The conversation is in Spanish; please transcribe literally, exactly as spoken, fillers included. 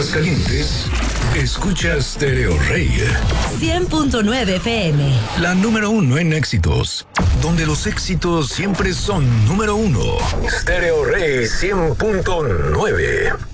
Aguascalientes, escucha Stereo Rey. cien punto nueve F M. La número uno en éxitos, donde los éxitos siempre son número uno. Stereo Rey cien punto nueve.